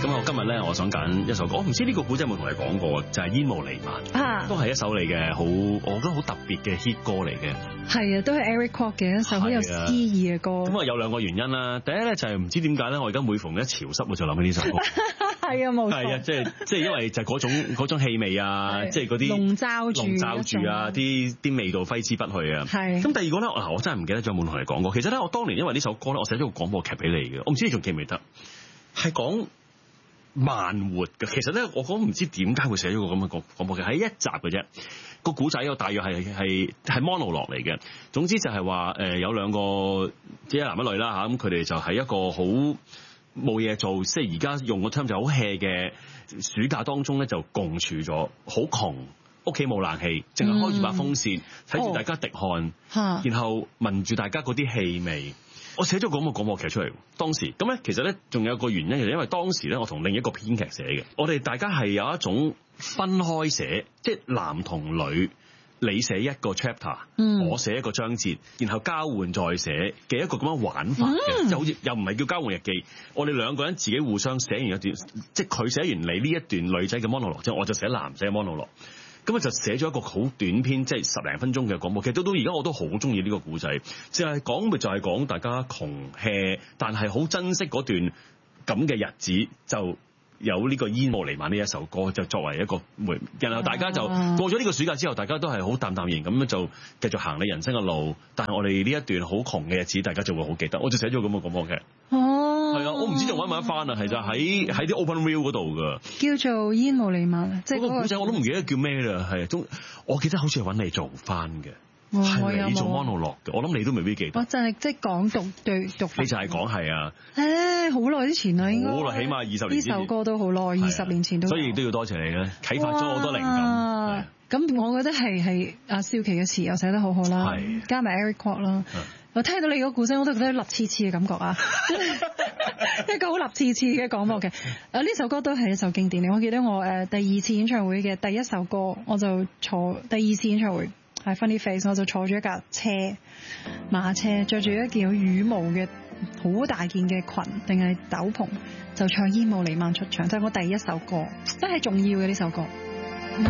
咁我今日咧，我想揀一首歌，我唔知呢個古仔有冇同你講過，就係、煙霧瀰漫啊，都係一首你嘅好，我覺得好特別嘅 hit 歌嚟嘅。 係啊，都係 Eric Kwok 嘅一首好有詩意嘅歌。 咁啊有兩個原因啦，第一咧就係唔知點解咧，我而家每逢一潮濕我就諗起呢首歌。 係啊，冇錯。 係啊，即係因為就係嗰種氣味啊，即係嗰啲籠罩住啊，啲味道揮之不去啊。係。咁第二個咧，我真係唔記得咗有冇同你講過。其實咧，我當年因為呢首歌咧，我寫咗個廣播劇俾你嘅，我唔知你仲記唔記得，係講慢活嘅。其實咧，我講唔知點解會寫咗個咁嘅廣播劇，係一集嘅啫。個古仔我大約係 monologue 嚟嘅。總之就係話有兩個即係一男一女啦嚇，咁佢哋就係一個好冇嘢做，即係而家用個 term 就好 hea 嘅暑假當中咧，就共處咗，好窮，屋企冇冷氣，淨係開住把風扇，睇住大家滴汗，然後聞住大家嗰啲氣味。我寫咗個咁嘅廣播劇出嚟，當時咁咧，其實咧仲有個原因，就因為當時咧我同另一個編劇寫嘅，我哋大家係有一種分開寫，即係男同女，你寫一個 chapter，我寫一個章節，然後交換再寫嘅一個咁樣玩法嘅，就好似又唔係叫交換日記，我哋兩個人自己互相寫完一段，即係佢寫完你呢一段女仔嘅 monologue 之後，我就寫男仔嘅 monologue。咁啊就寫咗一個好短篇，即係10零分鐘嘅廣播劇。到而家我都好中意呢個故仔，就係講大家窮 hea，但係好珍惜嗰段咁嘅日子，就有呢個煙霧瀰漫呢一首歌，就作為一個然後大家就過咗呢個暑假之後，大家都係好淡淡然咁樣就繼續行你人生嘅路。但係我哋呢一段好窮嘅日子，大家就會好記得。我就寫咗咁嘅廣播劇。係啊，我唔知仲揾唔揾得翻啊，係就喺啲 Open Reel 嗰度噶，叫做煙霧瀰漫，即係嗰個古仔我都唔記得叫咩啦，係我記得好似係揾你做翻嘅，係你做 monologue嘅，我諗你都未必記得。我就係即係講讀，你就係講係啊，好耐之前啦，應該好耐，起碼20年前。呢首歌都好耐，20年前都。所以亦都要多謝你咧，啟發咗好多靈感。咁我覺得係阿蕭琪嘅詞又寫得好好啦，加埋 Eric Kwok 啦。我聽到你個故事，我都覺得立刺刺嘅感覺啊！一個好立刺刺嘅廣播劇。呢首歌都係一首經典嚟。我記得我第二次演唱會嘅第一首歌，我就坐第二次演唱會係 Funny Face，我就坐住一架馬車，着住一件有羽毛嘅好大件嘅裙定係斗篷，就唱煙霧瀰漫出場，就係我第一首歌，真係重要嘅呢首歌。